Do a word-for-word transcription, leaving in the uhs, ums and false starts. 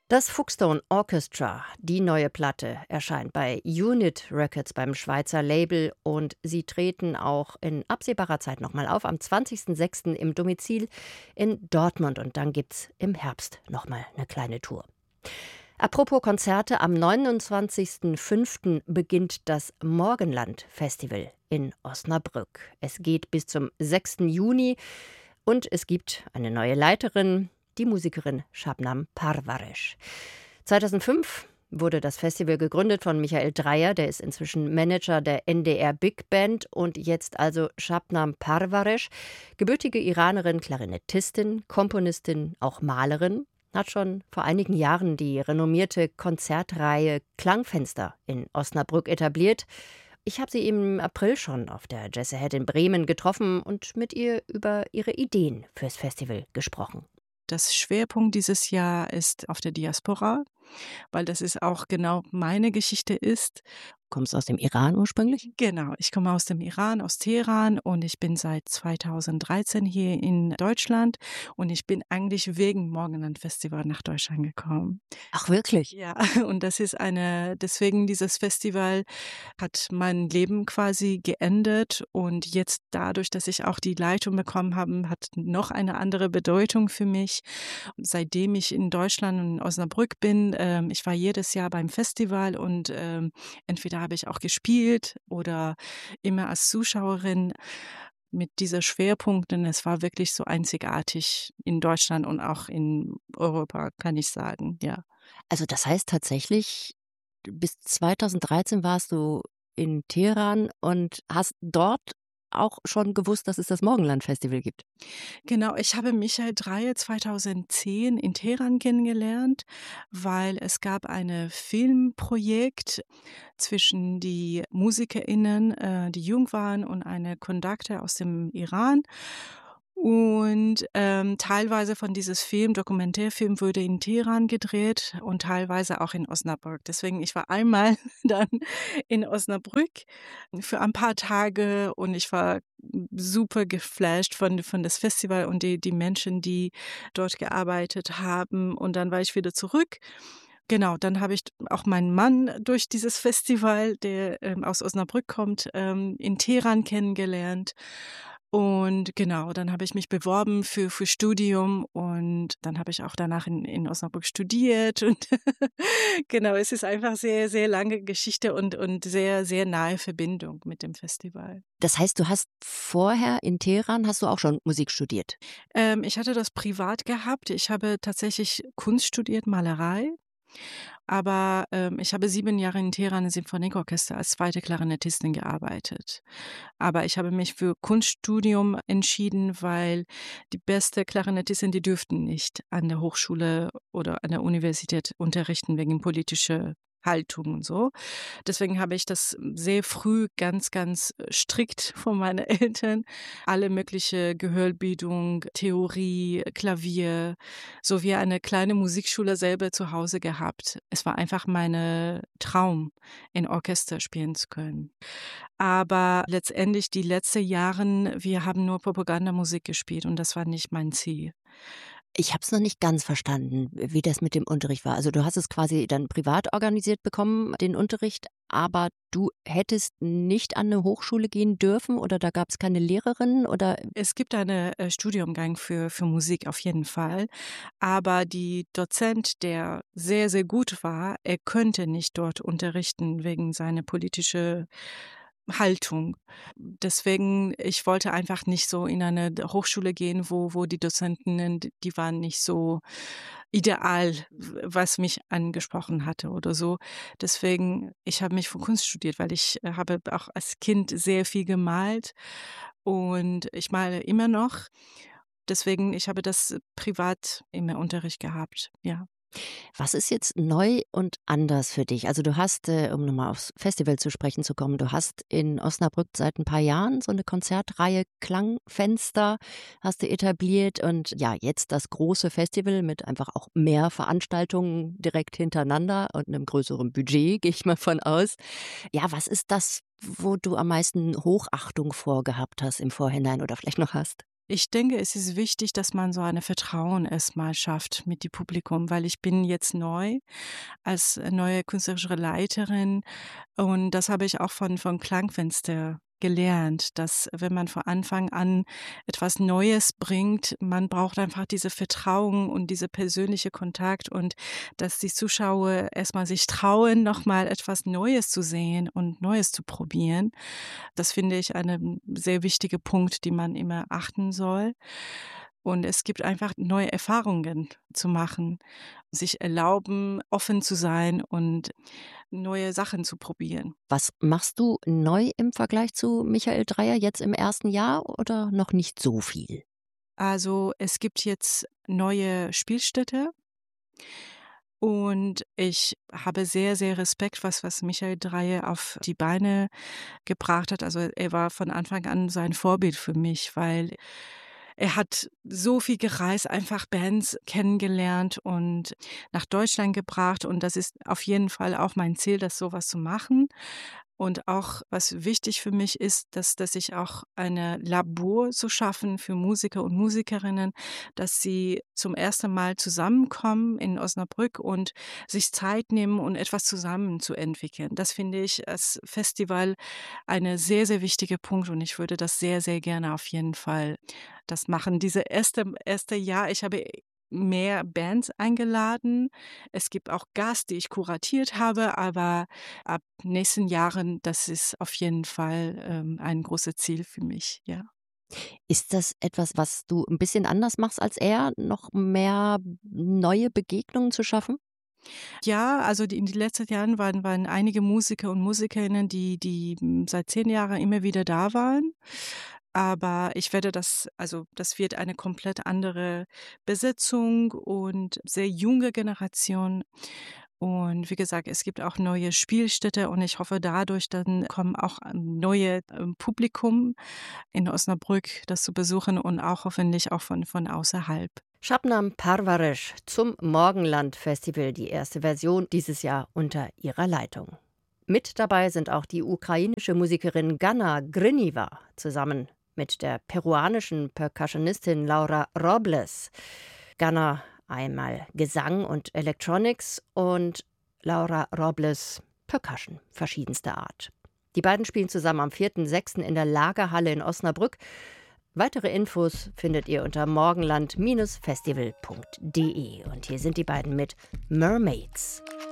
Das Fuchstone Orchestra, die neue Platte, erscheint bei Unit Records beim Schweizer Label und sie treten auch in absehbarer Zeit nochmal auf, am zwanzigsten sechsten im Domizil in Dortmund und dann gibt's im Herbst nochmal eine kleine Tour. Apropos Konzerte, am neunundzwanzigsten fünften beginnt das Morgenland Festival in Osnabrück. Es geht bis zum sechsten Juni und es gibt eine neue Leiterin, die Musikerin Shabnam Parvaresh. zweitausendfünf wurde das Festival gegründet von Michael Dreyer, der ist inzwischen Manager der N D R Big Band und jetzt also Shabnam Parvaresh, gebürtige Iranerin, Klarinettistin, Komponistin, auch Malerin, hat schon vor einigen Jahren die renommierte Konzertreihe Klangfenster in Osnabrück etabliert. Ich habe sie im April schon auf der Jazz Ahead in Bremen getroffen und mit ihr über ihre Ideen fürs Festival gesprochen. Das Schwerpunkt dieses Jahr ist auf der Diaspora, weil das ist auch genau meine Geschichte ist. Kommst du aus dem Iran ursprünglich? Genau, ich komme aus dem Iran, aus Teheran und ich bin seit zweitausenddreizehn hier in Deutschland und ich bin eigentlich wegen Morgenland Festival nach Deutschland gekommen. Ach wirklich? Ja, und das ist eine, deswegen dieses Festival hat mein Leben quasi geändert und jetzt dadurch, dass ich auch die Leitung bekommen habe, hat noch eine andere Bedeutung für mich. Seitdem ich in Deutschland und in Osnabrück bin, ähm, ich war jedes Jahr beim Festival und ähm, entweder habe ich auch gespielt oder immer als Zuschauerin mit dieser Schwerpunkt, denn es war wirklich so einzigartig in Deutschland und auch in Europa, kann ich sagen, ja. Also das heißt tatsächlich, bis zweitausenddreizehn warst du in Teheran und hast dort auch schon gewusst, dass es das Morgenland Festival gibt? Genau, ich habe Michael Dreyer zweitausendzehn in Teheran kennengelernt, weil es gab ein Filmprojekt zwischen die MusikerInnen, äh, die jung waren und eine Conductor aus dem Iran. Und ähm, teilweise von dieses Film, Dokumentärfilm, wurde in Teheran gedreht und teilweise auch in Osnabrück. Deswegen, ich war einmal dann in Osnabrück für ein paar Tage und ich war super geflasht von, von das Festival und die, die Menschen, die dort gearbeitet haben. Und dann war ich wieder zurück. Genau, dann habe ich auch meinen Mann durch dieses Festival, der ähm, aus Osnabrück kommt, ähm, in Teheran kennengelernt. Und genau, dann habe ich mich beworben für für Studium und dann habe ich auch danach in in Osnabrück studiert und genau, es ist einfach sehr, sehr lange Geschichte und und sehr, sehr nahe Verbindung mit dem Festival. Das heißt, du hast vorher in Teheran hast du auch schon Musik studiert? Ähm, ich hatte das privat gehabt. Ich habe tatsächlich Kunst studiert, Malerei. Aber ähm, ich habe sieben Jahre in Teheran im Sinfonieorchester als zweite Klarinettistin gearbeitet. Aber ich habe mich für Kunststudium entschieden, weil die beste Klarinettistin, die dürften nicht an der Hochschule oder an der Universität unterrichten wegen politischer Haltung und so. Deswegen habe ich das sehr früh ganz, ganz strikt von meinen Eltern alle mögliche Gehörbildung, Theorie, Klavier sowie eine kleine Musikschule selber zu Hause gehabt. Es war einfach mein Traum, in Orchester spielen zu können. Aber letztendlich die letzten Jahren, wir haben nur Propagandamusik gespielt und das war nicht mein Ziel. Ich habe es noch nicht ganz verstanden, wie das mit dem Unterricht war. Also, du hast es quasi dann privat organisiert bekommen, den Unterricht, aber du hättest nicht an 'ne Hochschule gehen dürfen oder da gab's keine Lehrerin oder Es gibt einen äh, Studiumgang für für Musik auf jeden Fall, aber die Dozent, der sehr, sehr gut war, er könnte nicht dort unterrichten wegen seiner politische Haltung. Deswegen, ich wollte einfach nicht so in eine d Hochschule gehen, wo wo die Dozentinnen, d die waren nicht so ideal, w was mich angesprochen hatte oder so. Deswegen, ich habe mich für Kunst studiert, weil ich äh, habe auch als Kind sehr viel gemalt und ich male immer noch. Deswegen, ich habe das privat immer Unterricht gehabt, ja. was ist jetzt neu und anders für dich? Also, du hast, äh, um noch mal aufs Festival zu sprechen zu kommen, du hast in Osnabrück seit 'n paar Jahren so 'ne Konzertreihe Klangfenster hast du etabliert und ja, jetzt das große Festival mit einfach auch mehr Veranstaltungen direkt hintereinander und 'nem größeren Budget, gehe ich mal von aus. Ja, was ist das, wo du am meisten Hochachtung vor gehabt hast im Vorhinein oder vielleicht noch hast? Ich denke, es ist wichtig, dass man so eine Vertrauen erstmal schafft mit dem Publikum, weil ich bin jetzt neu als neue künstlerische Leiterin und das habe ich auch von von Klangfenster gelernt, dass wenn man von Anfang an etwas Neues bringt, man braucht einfach diese Vertrauen und diese persönliche Kontakt und dass die Zuschauer erstmal sich trauen, noch mal etwas Neues zu sehen und Neues zu probieren. Das finde ich einen sehr wichtige Punkt, die man immer achten soll. Und es gibt einfach neue Erfahrungen zu machen, sich erlauben, offen zu sein und neue Sachen zu probieren. Was machst du neu im Vergleich zu Michael Dreyer jetzt im ersten Jahr oder noch nicht so viel? Also, es gibt jetzt neue Spielstätte und ich habe sehr, sehr Respekt, was was Michael Dreyer auf die Beine gebracht hat. Also, er war von Anfang an so ein Vorbild für mich, weil er hat so viel gereist, einfach Bands kennengelernt und nach Deutschland gebracht und das ist auf jeden Fall auch mein Ziel, das so was zu machen. Und auch was wichtig für mich ist, dass dass ich auch eine Labor zu schaffen für Musiker und Musikerinnen, dass sie zum ersten Mal zusammenkommen in Osnabrück und sich Zeit nehmen und etwas zusammen zu entwickeln. Das finde ich als Festival eine sehr, sehr wichtige Punkt und ich würde das sehr, sehr gerne auf jeden Fall das machen. Diese erste erste Jahr, ich habe mehr Bands eingeladen. Es gibt auch Gast, die ich kuratiert habe, aber ab nächsten Jahren, das ist auf jeden Fall, ähm, ein großes Ziel für mich, ja. Ist das etwas, was du ein bisschen anders machst als er, noch mehr neue Begegnungen zu schaffen? Ja, also die in den letzten Jahren waren waren einige Musiker und Musikerinnen, die die, hm, seit zehn Jahren immer wieder da waren. Aber ich werde das also, das wird eine komplett andere Besetzung und sehr junge Generation. Und wie gesagt, es gibt auch neue Spielstätte und ich hoffe, dadurch dann kommen auch ähm, neue, ähm, Publikum in Osnabrück, das zu besuchen und auch hoffentlich auch von von außerhalb. Shabnam Parvaresh zum Morgenland-Festival, die erste Version dieses Jahr unter ihrer Leitung. Mit dabei sind auch die ukrainische Musikerin Ganna Griniva zusammen mit der peruanischen Percussionistin Laura Robles. Ganna einmal Gesang und Electronics und Laura Robles Percussion verschiedenster Art. Die beiden spielen zusammen am vierten sechsten in der Lagerhalle in Osnabrück. Weitere Infos findet ihr unter morgenland Bindestrich festival punkt de. Und hier sind die beiden mit Mermaids.